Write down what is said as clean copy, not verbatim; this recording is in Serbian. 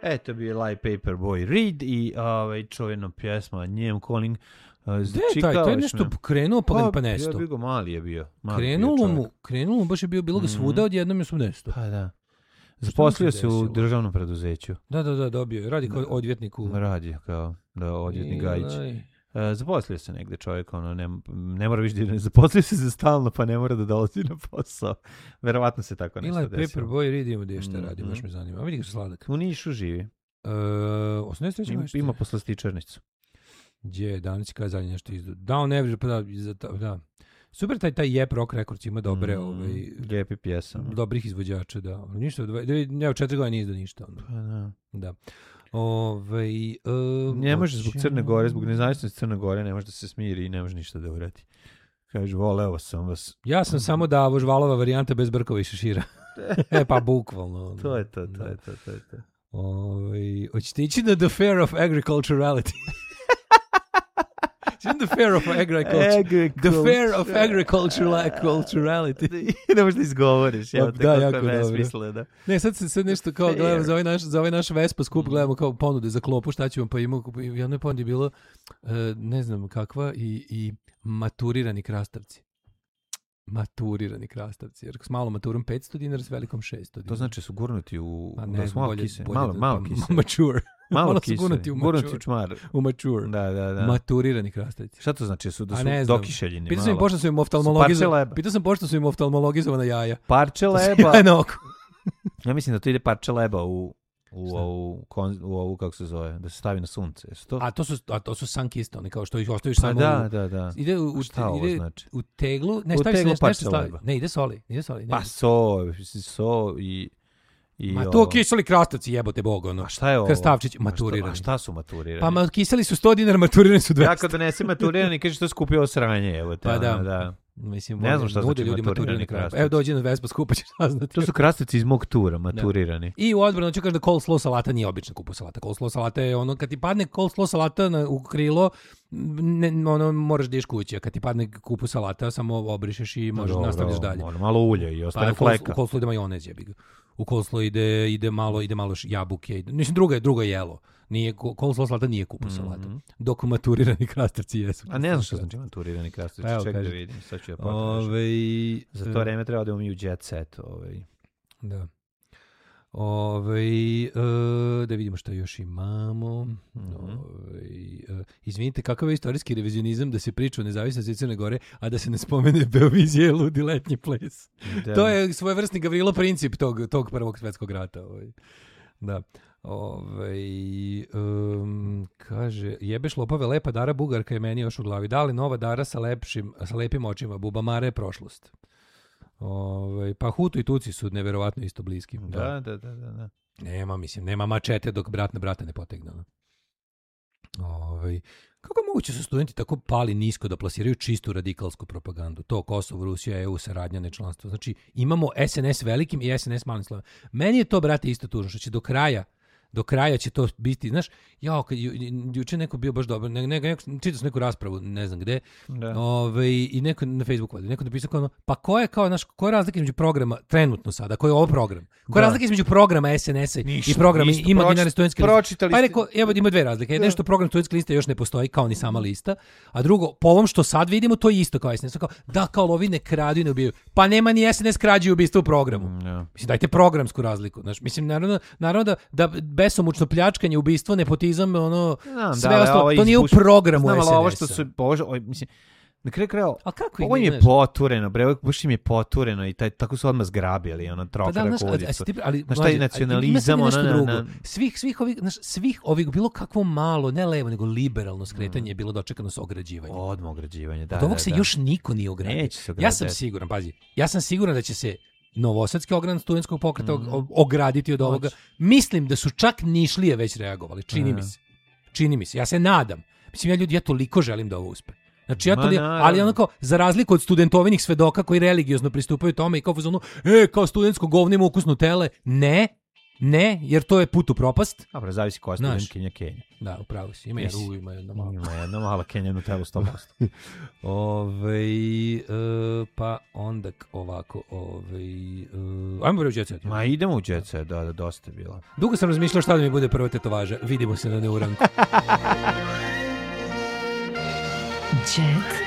Eto bi Like Paperboy Reed i čuvena pjesma Njem Calling. To je nešto krenuo pa nesto. Ja bio mali je bio. Krenulo mu, baš je bilo ga svuda, odjednom je sam nesto. Pa da. Zaposlio se u državnom preduzeću. Da, dobio je. Radi kao odvjetnik. Radi kao odvjetnik Gajić. Zaposlio se negde čovjek, ne mora više da zaposlio se za stalno, pa ne mora da dolazi na posao. Verovatno se tako nešto desilo. Ili Paperboy Reed ima gdje šta radi, baš me zanima. A vidi ga što sladak. U Nišu živi. 83. Ima poslastičarnicu. Gdje, danas kada zadnje nešto izdu. Down Average, pa da. Super, taj Jep Rock Records ima dobre lijepi pjesama. Dobrih izvođača, da. Ništa, od 4 godine nije izdao ništa. Da. Ne može zbog Crne Gore, zbog nezavisnosti Crne Gore, ne može da se smiri i ne može ništa da uradi. Kaže, voleo sam vas. Ja sam samo Davo Žvalova varijanta bez brkova i šešira. Pa bukvalno. To je to. Hoćete ići na The Fair of Agriculturality. The Fair of Agriculture. The Fair of Agriculturality. Ne možeš da izgovoriš. Da, jako dobro. Ne, sad nešto kao gledamo za ovaj naš Vespa skup, gledamo kao ponude za klopu, šta ćemo, pa imamo, jednoj ponudi je bilo, ne znam kakva, i maturirani krastavci. Jer s malom maturom 500 dinara, s velikom 600 dinara. To znači su gurnuti u... Malo kise. Mature. Malo kise. Gurnuti u mature. Da. Maturirani krastavci. Šta to znači? Da su dokišeljeni. Pitao sam pošto su im oftalmologizovana jaja. Parče leba. Ja mislim da to ide parče leba u ovu, kako se zove, da se stavi na sunce. To su sunkiste, oni kao što ih ostaviš samo da. Ide u teglu, ne staviš se nešto stavi. Ne, ide soli. Pa so i ma to kiseli krastavci, jebote bog, ono. A šta je ovo? Krastavčić, maturirani. A šta su maturirani? Pa kiseli su 100 dinara, maturirani su 200. Ja kad donesem maturirani, kažeš što je skupio sranje, evo. Pa da. Mislim, ne znam šta znači maturirani krastavci. Evo dođi na Vespa skupa ćeš saznati. To su krastavci iz mog tura, maturirani. I u odbranu ću kažem da coleslaw salata nije obična kupu salata. Coleslaw salata je ono, kad ti padne coleslaw salata u krilo, moraš da ješ kući, a kad ti padne kupu salata, samo obrišeš i možeš nastaviš dalje. Malo ulje i ostane fleka. U coleslaw ide majonez, jebi ga. U coleslaw ide malo jabuke. Mislim, drugo je jelo. Coleslaw salata nije kupu salata. Dok maturirani krastavci jesu. A ne znam što znači maturirani krastavci. Ček da vidim, sad ću ja potražiti. Za to vreme treba da mi u jet set. Da. Da vidimo što još imamo. Izvinite, kakav je istorijski revizionizam da se priča o nezavisnosti Crne Gore, a da se ne spomene Beovizije ludi letnji ples. Da. To je svojevrsni Gavrilo princip tog Prvog svjetskog rata. Da. Kaže, jebeš lopove, lepa Dara Bugarka je meni još u glavi. Da li nova Dara sa lepim očima? Bubamara je prošlost. Pa Hutu i Tuci su neverovatno isto bliski. Da. Nema mačete dok brat na brata ne potegne. Kako je moguće su studenti tako pali nisko da plasiraju čistu radikalsku propagandu? To Kosovo, Rusija, EU, saradnja, nečlanstvo. Znači, imamo SNS velikim i SNS malim slovom. Meni je to, brate, isto tužno, što će do kraja će to biti, znaš, juče neko bio baš dobro, čitao sam neku raspravu, ne znam gde, i neko na Facebooku, neko napisao kao, pa koja je razlika između programa, trenutno sada, koji je ovo program? Koja je razlika između programa SNS-a i programa imaginarne studentske liste? Pa je rekao, evo ima dve razlike. Nešto program studentske liste još ne postoji, kao ni sama lista, a drugo, po ovom što sad vidimo, to je isto kao SNS. Kao lovi ne kradu i ne ubijaju. Pa nema ni SNS krađe i ubistva u programu. Mislim, dajte programsku razliku. Mislim, naravno da besomučno pljačkanje, ubistvo, nepotizam, sve ostalo, to nije u programu SNS-a. Ovo što su, mislim, na kraju kraja, ovo im je potureno, baš im je potureno i tako su odmah zgrabili, trofera kodicu. Znaš, taj nacionalizam, svih ovih, bilo kakvo malo, ne levo, nego liberalno skretanje je bilo dočekano sa ograđivanjem. Odmah ograđivanje, da. Od ovog se još niko nije ogradio. Ja sam siguran da će se Novosadski ogranak studentskog pokreta ograditi od ovoga. Mislim da su čak Nišlije već reagovali. Čini mi se. Ja se nadam. Mislim, ja toliko želim da ovo uspe. Znači, ali onako, za razliku od studentovinih svedoka koji religiozno pristupaju tome i kao fazonu, kao studentsko govno ima ukus Nutele, ne, Ne, jer to je put u propast. Dobro, zavisi koja studentkinja Kenja. Da, upravo si. Ima jedna mala. Ima jedna mala Kenja Nutella 100%. Pa onda ovako, ajmo bre u Jet Set. Ma idemo u Jet Set, da, dosta je bilo. Dugo sam razmišljao šta da mi bude prva tetovaža. Vidimo se na neuranku. Jet